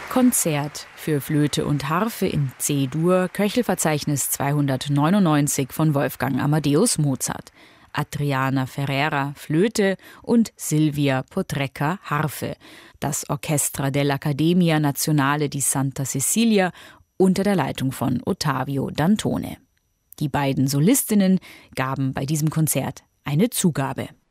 Konzert für Flöte und Harfe in C-Dur, Köchelverzeichnis 299 von Wolfgang Amadeus Mozart. Adriana Ferreira, Flöte und Silvia Potrecca, Harfe. Das Orchestra dell'Accademia Nazionale di Santa Cecilia unter der Leitung von Ottavio Dantone. Die beiden Solistinnen gaben bei diesem Konzert eine Zugabe.